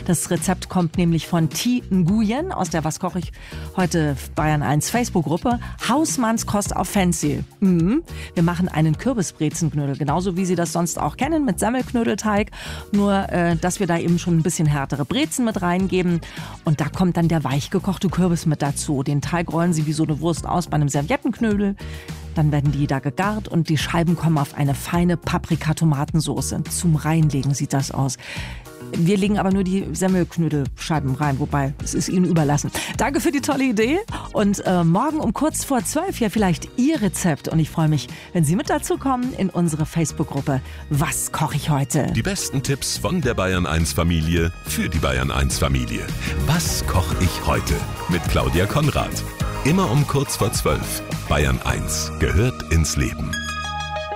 Das Rezept kommt nämlich von Thi Nguyen aus der Was koche ich heute Bayern 1 Facebook-Gruppe. Hausmannskost auf Fancy. Wir machen einen Kürbisbrezenknödel, genauso wie Sie das sonst auch kennen, mit Semmelknödelteig. Nur, dass wir da eben schon ein bisschen härtere Brezen mit reingeben. Und da kommt dann der weichgekochte Kürbis mit dazu. Den Teig rollen Sie wie so eine Wurst aus bei einem Serviettenknödel. Dann werden die da gegart und die Scheiben kommen auf eine feine Paprika-Tomatensoße. Zum Reinlegen sieht das aus. Wir legen aber nur die Semmelknödelscheiben rein, wobei es ist Ihnen überlassen. Danke für die tolle Idee und morgen um kurz vor 12 ja vielleicht Ihr Rezept. Und ich freue mich, wenn Sie mit dazu kommen in unsere Facebook-Gruppe Was koche ich heute? Die besten Tipps von der Bayern 1 Familie für die Bayern 1 Familie. Was koche ich heute? Mit Claudia Konrad. Immer um kurz vor 12. Bayern 1 gehört ins Leben.